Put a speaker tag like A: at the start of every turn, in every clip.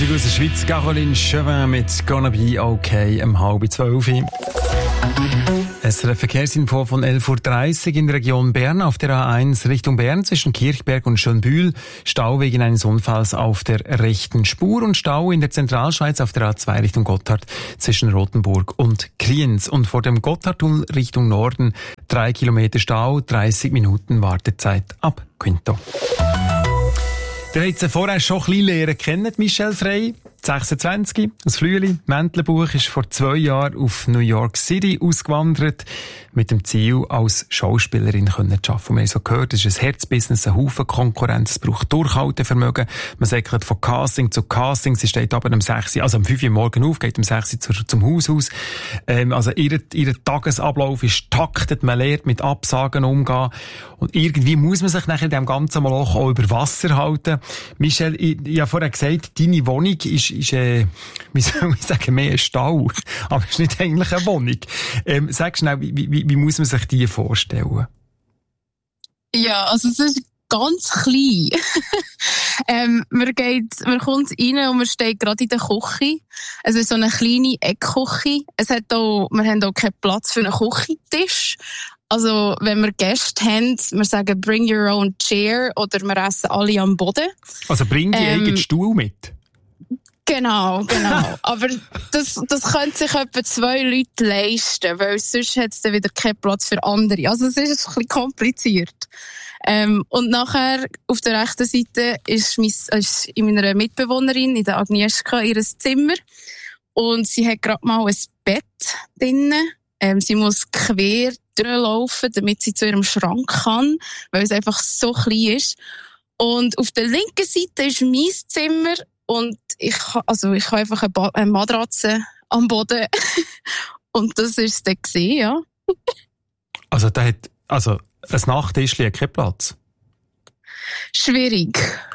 A: Musik aus der Schweiz, Caroline Chauvin mit «Gonna Be Okay» um 11:30. Es ist eine Verkehrsinfo von 11:30 Uhr in der Region Bern auf der A1 Richtung Bern zwischen Kirchberg und Schönbühl. Stau wegen eines Unfalls auf der rechten Spur und Stau in der Zentralschweiz auf der A2 Richtung Gotthard zwischen Rothenburg und Kriens. Und vor dem Gotthardtunnel Richtung Norden 3 Kilometer Stau, 30 Minuten Wartezeit ab Quinto. Der hat sie vorher schon ein bisschen lernen kennen, Michelle Frey, 26, aus Flüeli. Mäntlebuch ist vor 2 Jahren auf New York City ausgewandert, mit dem Ziel, als Schauspielerin zu arbeiten. Und wir haben so gehört, es ist ein Herzbusiness, ein Haufen Konkurrenz, es braucht Durchhaltevermögen. Man säckelt von Casting zu Casting. Sie steht aber um 6 Uhr, also um 5 Uhr morgens auf, geht um 6 Uhr zum Haus aus. Also ihr Tagesablauf ist taktet, man lernt mit Absagen umgehen. Und irgendwie muss man sich nachher in diesem ganzen Moloch auch über Wasser halten. Michelle, ich habe vorher gesagt, deine Wohnung ist wie soll ich sagen, mehr ein Stall. Aber es ist nicht eigentlich eine Wohnung. Sag schnell, wie muss man sich die vorstellen?
B: Ja, also es ist ganz klein. Man kommt rein und man steht gerade in der Küche. Es ist so eine kleine Eckküche. Wir haben auch keinen Platz für einen Küchentisch. Also, wenn wir Gäste haben, wir sagen, bring your own chair, oder wir essen alle am Boden.
A: Also, bring die eigenen Stuhl mit.
B: Genau. Aber das können sich etwa 2 Leute leisten, weil sonst hat es dann wieder keinen Platz für andere. Also, es ist ein bisschen kompliziert. Und nachher, auf der rechten Seite, ist in meiner Mitbewohnerin, in der Agnieszka, ihr Zimmer. Und sie hat gerade mal ein Bett drinnen. Sie muss quer durchlaufen, damit sie zu ihrem Schrank kann, weil es einfach so klein ist. Und auf der linken Seite ist mein Zimmer und ich habe einfach eine Matratze am Boden. Und das war es dann gewesen, ja.
A: Also, ein Nachttischchen hat keinen Platz?
B: Schwierig.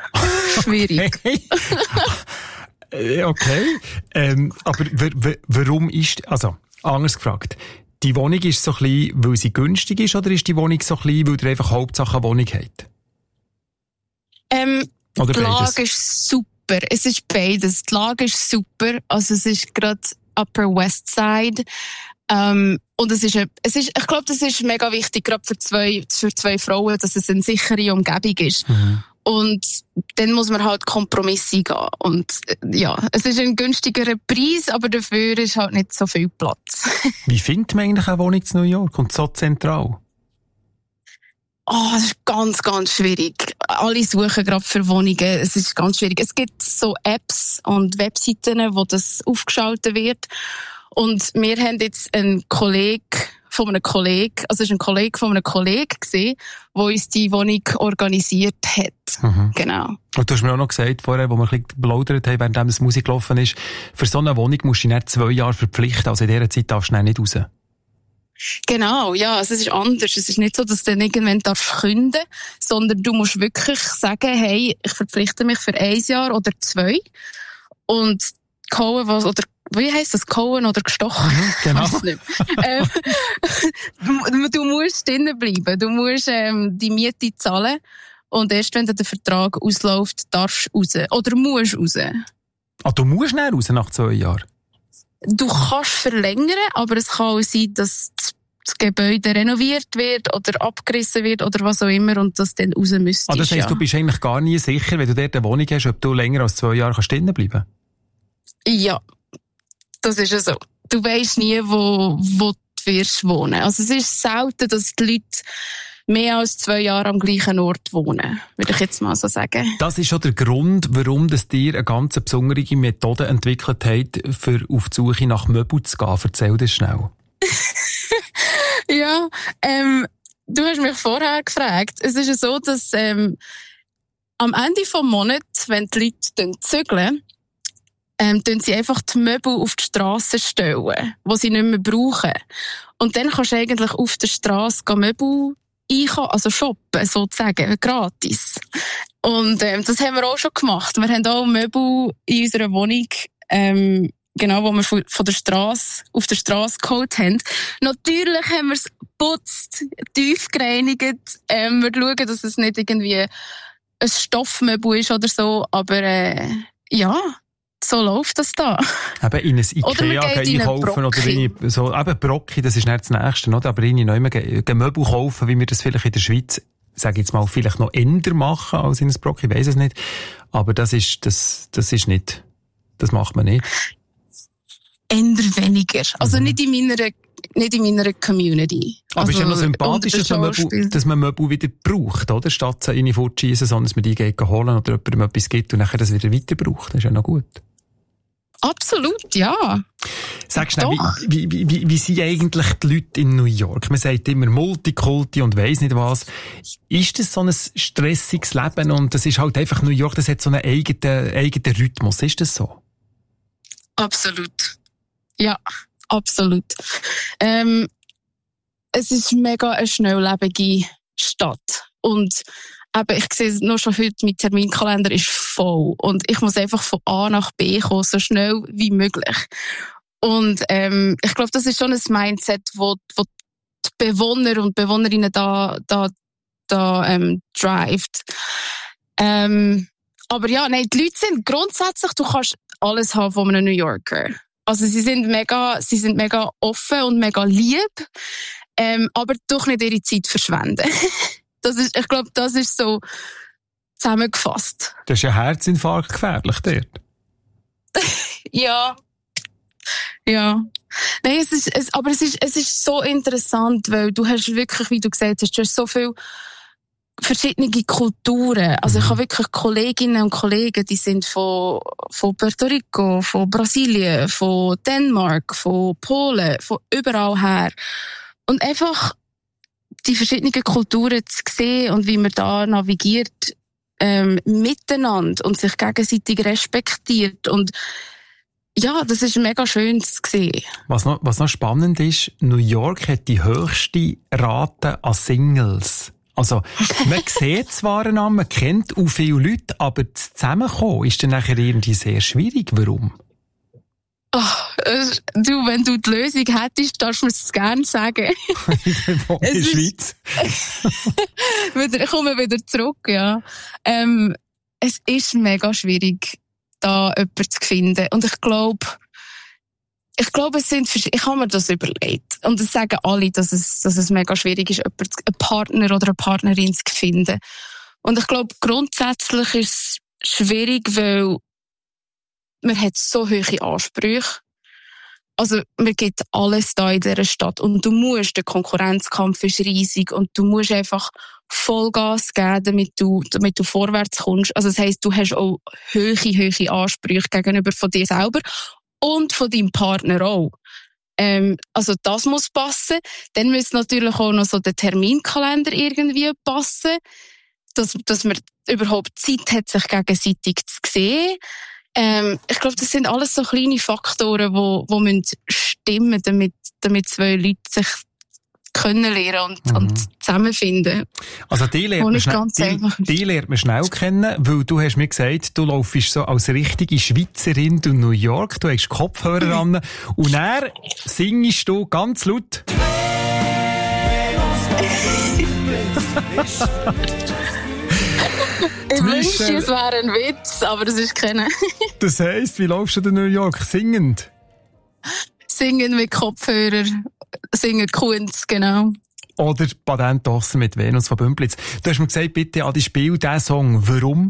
A: Okay. Aber warum ist, also, anders gefragt, die Wohnung ist so klein, weil sie günstig ist, oder ist die Wohnung so klein, weil ihr einfach Hauptsache eine Wohnung habt? Oder
B: die
A: beides?
B: Lage ist super. Es ist beides. Die Lage ist super. Also es ist gerade Upper West Side. Und ich glaube, das ist mega wichtig, gerade für zwei Frauen, dass es eine sichere Umgebung ist. Mhm. Und dann muss man halt Kompromisse eingehen. Und ja, es ist ein günstigerer Preis, aber dafür ist halt nicht so viel Platz.
A: Wie findet man eigentlich eine Wohnung in New York und so zentral?
B: Oh, das ist ganz, ganz schwierig. Alle suchen gerade für Wohnungen. Es ist ganz schwierig. Es gibt so Apps und Webseiten, wo das aufgeschaltet wird. Und wir haben jetzt einen Kollegen von einem Kollegen gesehen, der uns die Wohnung organisiert hat. Mhm. Genau.
A: Und du hast mir auch noch gesagt, vorher, wo wir ein bisschen geplaudert haben, während die Musik gelaufen ist, für so eine Wohnung musst du dich nicht 2 Jahre verpflichten, also in dieser Zeit darfst du nicht raus.
B: Genau, ja, es ist anders. Es ist nicht so, dass du dann irgendwann künden darfst, sondern du musst wirklich sagen, hey, ich verpflichte mich für 1 Jahr oder 2 und kauen, wie heisst das? Kauen oder gestochen?
A: Mhm, genau.
B: Du musst drinnen bleiben. Du musst die Miete zahlen. Und erst wenn der Vertrag ausläuft, darfst du raus. Oder musst raus.
A: Ah, du musst nicht raus nach 2 Jahren?
B: Du kannst verlängern, aber es kann auch sein, dass das Gebäude renoviert wird oder abgerissen wird oder was auch immer und das dann raus müsstest.
A: Ah, das heisst, du bist eigentlich gar nie sicher, wenn du dort eine Wohnung hast, ob du länger als 2 Jahre drinnen bleiben kannst?
B: Ja, das ist ja so. Du weisst nie, wo du wirst wohnen. Also es ist selten, dass die Leute mehr als 2 Jahre am gleichen Ort wohnen, würde ich jetzt mal so sagen.
A: Das ist schon der Grund, warum das dir eine ganz besondere Methode entwickelt hat, für auf die Suche nach Möbeln zu gehen. Erzähl das schnell.
B: Ja, du hast mich vorher gefragt. Es ist ja so, dass am Ende des Monats, wenn die Leute zügeln, tun sie einfach die Möbel auf die Strasse stellen, die sie nicht mehr brauchen. Und dann kannst du eigentlich auf der Strasse Möbel einkaufen, also shoppen, sozusagen, gratis. Und das haben wir auch schon gemacht. Wir haben auch Möbel in unserer Wohnung, genau, wo wir von der Strasse, auf der Strasse geholt haben. Natürlich haben wir es geputzt, tief gereinigt. Wir schauen, dass es nicht irgendwie ein Stoffmöbel ist oder so, aber ja, so läuft das da.
A: Eben in ein Ikea einkaufen oder so, eben Brocki, das ist nicht das Nächste, oder? Aber irgendwie noch immer Möbel kaufen, wie wir das vielleicht in der Schweiz, sage ich jetzt mal, vielleicht noch eher machen als in ein Brocki, ich weiss es nicht. Aber das ist nicht, das macht man nicht.
B: Eher weniger. Also nicht in meiner Community.
A: Aber
B: also,
A: ist ja noch sympathisch, dass man Möbel wieder braucht, oder? Statt sie rein fortschießen, sondern dass man die geht holen oder jemandem etwas gibt und nachher das wieder weiter braucht. Das ist ja noch gut.
B: Absolut, ja.
A: Sag schnell, wie sind eigentlich die Leute in New York? Man sagt immer Multikulti und weiss nicht was. Ist das so ein stressiges Leben und das ist halt einfach New York, das hat so einen eigenen Rhythmus. Ist das so?
B: Absolut. Ja, absolut. Es ist mega eine schnelllebige Stadt. Und eben, ich sehe es nur schon heute, mein Terminkalender ist voll. Und ich muss einfach von A nach B kommen, so schnell wie möglich. Und ich glaube, das ist schon ein Mindset, wo die Bewohner und Bewohnerinnen da drivet. Aber ja, nein, die Leute sind grundsätzlich, du kannst alles haben von einem New Yorker. Also sie sind mega offen und mega lieb, aber doch nicht ihre Zeit verschwenden. Ich glaube, das ist so zusammengefasst.
A: Das ist ja Herzinfarkt gefährlich dort.
B: Ja. Nein, es ist so interessant, weil du hast wirklich, wie du gesagt hast, du hast so viel verschiedene Kulturen. Also ich habe wirklich Kolleginnen und Kollegen, die sind von Puerto Rico, von Brasilien, von Dänemark, von Polen, von überall her. Und einfach die verschiedenen Kulturen zu sehen und wie man da navigiert miteinander und sich gegenseitig respektiert. Und ja, das ist mega schön zu sehen. Was
A: noch spannend ist, New York hat die höchste Rate an Singles. Also, man sieht zwar einander, man kennt auch viele Leute, aber das Zusammenkommen ist dann nachher irgendwie sehr schwierig. Warum?
B: Wenn du die Lösung hättest, darfst du mir es gerne sagen.
A: In der Schweiz.
B: Ich komme wieder zurück, ja. Es ist mega schwierig, da jemanden zu finden. Und ich glaube, ich habe mir das überlegt. Und es sagen alle, dass es mega schwierig ist, einen Partner oder eine Partnerin zu finden. Und ich glaube, grundsätzlich ist es schwierig, weil man hat so hohe Ansprüche. Also, man gibt alles da in dieser Stadt. Und der Konkurrenzkampf ist riesig. Und du musst einfach Vollgas geben, damit du vorwärts kommst. Also, das heisst, du hast auch hohe Ansprüche gegenüber von dir selber. Und von deinem Partner auch. Also das muss passen. Dann muss natürlich auch noch so der Terminkalender irgendwie passen, dass man überhaupt Zeit hat, sich gegenseitig zu sehen. Ich glaube, das sind alles so kleine Faktoren, die müssen stimmen, damit zwei Leute sich kennenlernen und zusammenfinden.
A: Also die lernt man schnell kennen, weil du hast mir gesagt, du laufst so als richtige Schweizerin durch New York, du hast Kopfhörer an und dann singst du ganz laut.
B: Ich wünschte, es wäre ein Witz, aber das ist keiner.
A: Das heisst, wie laufst du durch New York? Singend?
B: Singen mit Kopfhörer, singen Kunst, genau.
A: Oder Patentosser mit Venus von Bümplitz. Du hast mir gesagt, bitte Adi, spiel diesen Song. Warum?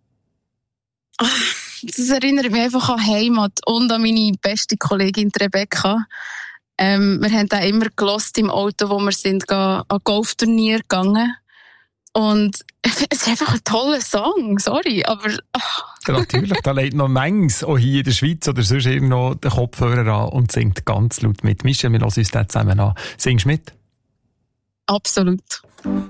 B: Das erinnert mich einfach an Heimat und an meine beste Kollegin Rebecca. Wir haben da immer gehört im Auto, wo wir sind, an Golfturnier gegangen. Und es ist einfach ein toller Song, sorry, aber...
A: Ja, natürlich, da legt noch manches, auch hier in der Schweiz oder sonst irgendwo den Kopfhörer an und singt ganz laut mit. Michel, wir hören uns den zusammen an. Singst du mit?
B: Absolut.